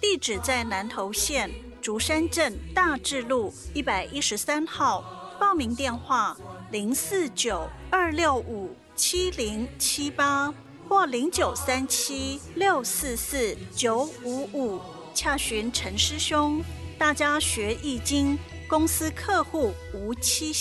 地址在南投县竹山镇大智路113号，报名电话049-265-7078或0937-644-955，洽询陈师兄。大家学易经，公司客户无期限。